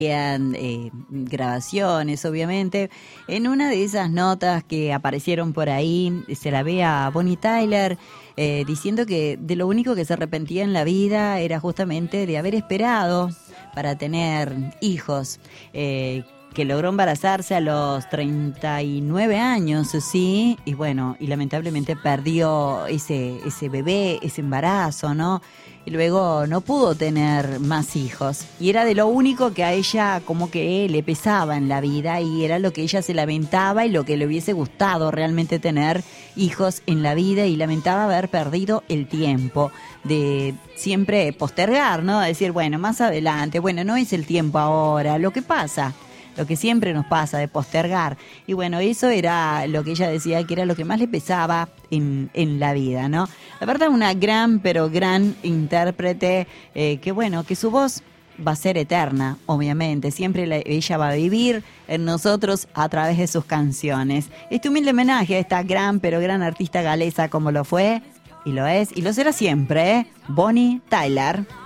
grabaciones, obviamente. En una de esas notas que aparecieron por ahí, se la ve a Bonnie Tyler diciendo que de lo único que se arrepentía en la vida era justamente de haber esperado para tener hijos. Que logró embarazarse a los 39 años, sí, y bueno, y lamentablemente perdió ese bebé, ese embarazo, ¿no? Y luego no pudo tener más hijos. Y era de lo único que a ella como que le pesaba en la vida, y era lo que ella se lamentaba y lo que le hubiese gustado realmente tener hijos en la vida, y lamentaba haber perdido el tiempo de siempre postergar, ¿no? Decir, bueno, más adelante, bueno, no es el tiempo ahora, lo que pasa. Lo que siempre nos pasa, de postergar. Y bueno, eso era lo que ella decía que era lo que más le pesaba en la vida, ¿no? La verdad, una gran, pero gran intérprete, que bueno, que su voz va a ser eterna, obviamente. Siempre ella va a vivir en nosotros a través de sus canciones. Este humilde homenaje a esta gran, pero gran artista galesa como lo fue, y lo es, y lo será siempre, Bonnie Tyler.